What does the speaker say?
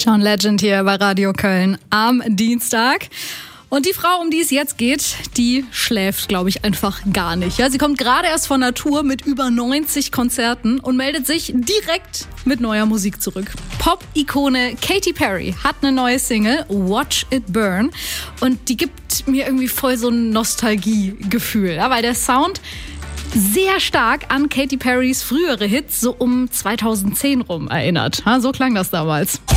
John Legend hier bei Radio Köln am Dienstag. Und die Frau, um die es jetzt geht, die schläft, glaube ich, einfach gar nicht. Ja, sie kommt gerade erst von der Tour mit über 90 Konzerten und meldet sich direkt mit neuer Musik zurück. Pop-Ikone Katy Perry hat eine neue Single, Watch It Burn. Und die gibt mir irgendwie voll so ein Nostalgiegefühl, ja, weil der Sound sehr stark an Katy Perrys frühere Hits so um 2010 rum erinnert. Ja, so klang das damals.